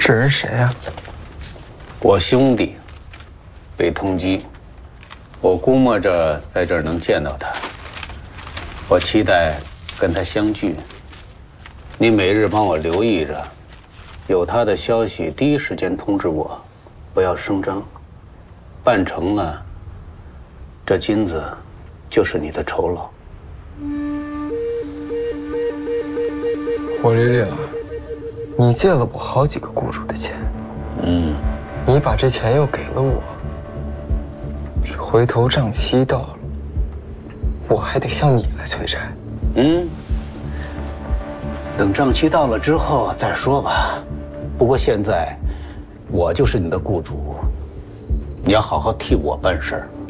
这人谁呀？ 我兄弟，被通缉，我估摸着在这儿能见到他。我期待跟他相聚。你每日帮我留意着，有他的消息第一时间通知我，不要声张。办成了，这金子就是你的酬劳。 火烈烈啊，你借了我好几个雇主的钱，你把这钱又给了我，这回头账期到了，我还得向你来催债。 等账期到了之后再说吧。不过现在，我就是你的雇主，你要好好替我办事儿。